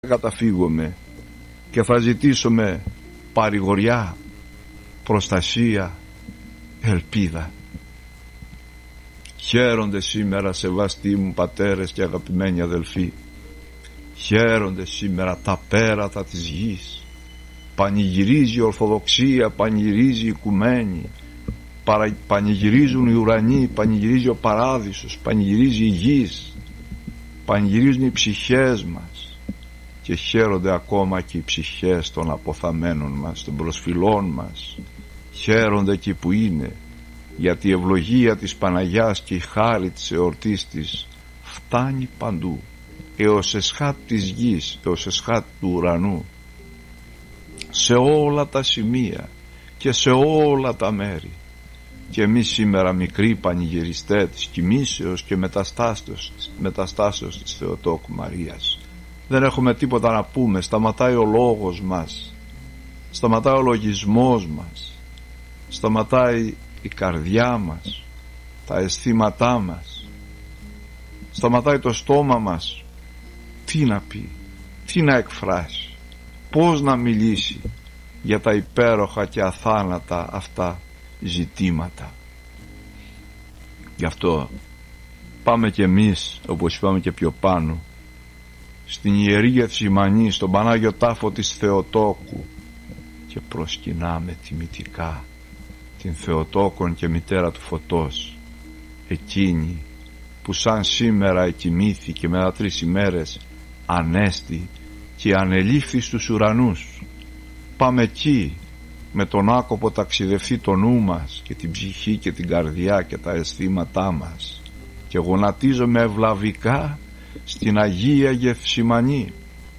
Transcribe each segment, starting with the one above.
καταφύγομαι και θα ζητήσουμε παρηγοριά, προστασία, ελπίδα. Χαίρονται σήμερα, σεβαστοί μου πατέρες και αγαπημένοι αδελφοί, χαίρονται σήμερα τα πέρατα της γης. Πανηγυρίζει η Ορθοδοξία, πανηγυρίζει η Οικουμένη, πανηγυρίζουν οι ουρανοί, πανηγυρίζει ο παράδεισος, πανηγυρίζει η γης, πανηγυρίζουν οι ψυχές μας και χαίρονται ακόμα και οι ψυχές των αποθαμένων μας, των προσφυλών μας. Χαίρονται εκεί που είναι, γιατί η ευλογία της Παναγιάς και η χάρη της εορτής της φτάνει παντού, έως εσχάτ της γης, έως εσχάτ του ουρανού, σε όλα τα σημεία και σε όλα τα μέρη. Και εμείς σήμερα, μικροί πανηγυριστές της κοιμήσεως και μεταστάσεως της Θεοτόκου Μαρίας, δεν έχουμε τίποτα να πούμε. Σταματάει ο λόγος μας, σταματάει ο λογισμός μας, σταματάει η καρδιά μας, τα αισθήματά μας, σταματάει το στόμα μας. Τι να πει, τι να εκφράσει, πώς να μιλήσει για τα υπέροχα και αθάνατα αυτά ζητήματα. Γι' αυτό πάμε κι εμείς, όπως είπαμε και πιο πάνω, στην Ιερή Γεθσιμανή, στον Πανάγιο Τάφο της Θεοτόκου, και προσκυνάμε τιμητικά την Θεοτόκον και μητέρα του φωτός, εκείνη που σαν σήμερα εκοιμήθη και μετά 3 ημέρες ανέστη και ανελήφθη στους ουρανούς. Πάμε εκεί με τον άκοπο ταξιδευτή το νου μας και την ψυχή και την καρδιά και τα αισθήματά μας, και γονατίζομαι ευλαβικά στην Αγία Γεθσιμανή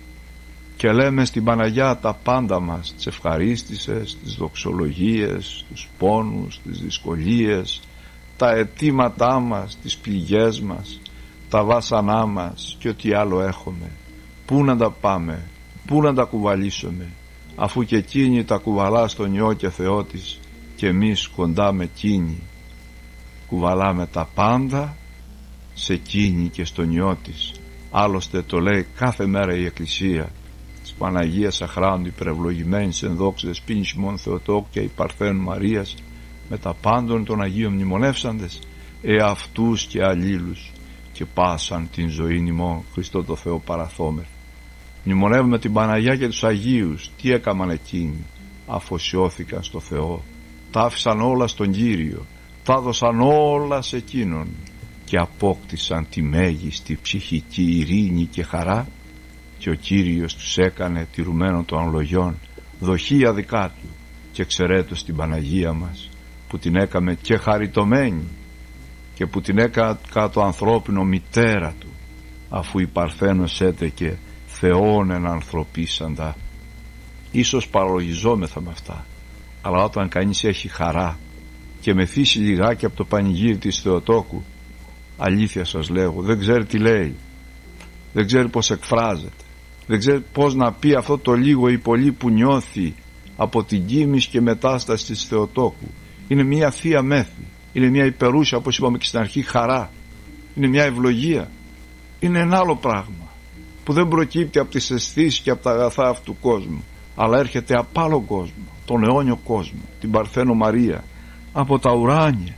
και λέμε στην Παναγιά τα πάντα μας, τις ευχαρίστησες, τις δοξολογίες, τους πόνους, τις δυσκολίες, τα αιτήματά μας, τις πληγές μας, τα βάσανά μας και ό,τι άλλο έχουμε. Πού να τα πάμε, πού να τα κουβαλήσουμε, αφού και εκείνη τα κουβαλά στον Υιό και Θεό της και εμείς κοντά με εκείνη κουβαλάμε τα πάντα σε εκείνη και στον Υιό της. Άλλωστε το λέει κάθε μέρα η Εκκλησία της Παναγίας Αχράντου υπερευλογημένης εν δόξα δεσποίνης ημών Θεοτόκου και η Παρθένου Μαρίας, με τα πάντων των Αγίων μνημονεύσαντες εαυτούς και αλλήλους και πάσαν την ζωήν ημών Χριστό το Θεό παραθόμεθ. Μνημονεύουμε την Παναγιά και τους Αγίους. Τι έκαναν εκείνοι? Αφοσιώθηκαν στο Θεό, τα άφησαν όλα στον Κύριο, τα έδωσαν όλα σε εκείνον και απόκτησαν τη μέγιστη ψυχική ειρήνη και χαρά, και ο Κύριος τους έκανε τηρουμένο των λογιών δοχεία δικά του. Και ξέρετε στην Παναγία μας που την έκαμε και χαριτωμένη και που την έκανε κατά το ανθρώπινο μητέρα του, αφού η Παρθένος έτεκε Θεόν εν ανθρωπίσαντα. Ίσως παραλογιζόμεθα με αυτά, αλλά όταν κανείς έχει χαρά και μεθύσει λιγάκι από το πανηγύρι της Θεοτόκου, αλήθεια σας λέγω, δεν ξέρει τι λέει, δεν ξέρει πως εκφράζεται, δεν ξέρει πως να πει αυτό το λίγο ή πολύ που νιώθει από την κοίμηση και μετάσταση της Θεοτόκου. Είναι μια θεία μέθη, είναι μια υπερούσια, όπως είπαμε και στην αρχή, χαρά, είναι μια ευλογία, είναι ένα άλλο πράγμα που δεν προκύπτει από τις αισθήσεις και από τα αγαθά αυτού του κόσμου, αλλά έρχεται από άλλο κόσμο, τον αιώνιο κόσμο, την Παρθένο Μαρία, από τα ουράνια,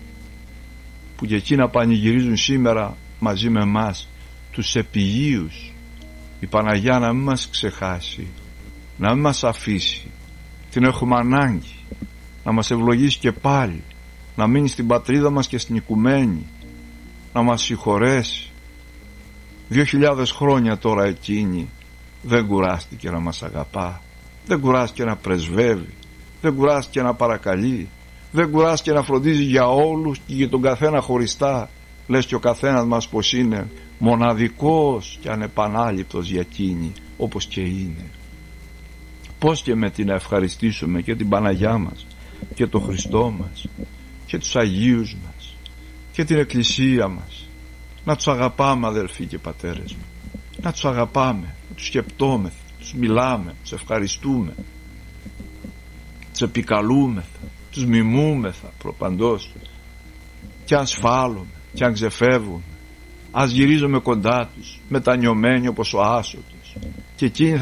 που και εκείνα πανηγυρίζουν σήμερα μαζί με εμάς τους επιγείους. Η Παναγιά να μην μας ξεχάσει, να μην μας αφήσει, την έχουμε ανάγκη, να μας ευλογήσει και πάλι, να μείνει στην πατρίδα μας και στην οικουμένη, να μας συγχωρέσει. 2.000 χρόνια τώρα εκείνη δεν κουράστηκε να μας αγαπά, δεν κουράστηκε να πρεσβεύει, δεν κουράστηκε να παρακαλεί, δεν κουράστηκε να φροντίζει για όλους και για τον καθένα χωριστά. Λες και ο καθένας μας πως είναι μοναδικός και ανεπανάληπτος για εκείνη, όπως και είναι. Πώς και με την να ευχαριστήσουμε και την Παναγιά μας και τον Χριστό μας και τους Αγίους μας και την Εκκλησία μας. Να τους αγαπάμε, αδελφοί και πατέρες μου, να τους αγαπάμε, να τους σκεπτόμεθα, τους μιλάμε, τους ευχαριστούμε, τους επικαλούμεθα, τους μιμούμεθα προπαντός, και αν σφάλουμε και αν ξεφεύγουμε, ας γυρίζουμε κοντά τους μετανιωμένοι όπως ο άσωτος, και και εκείνοι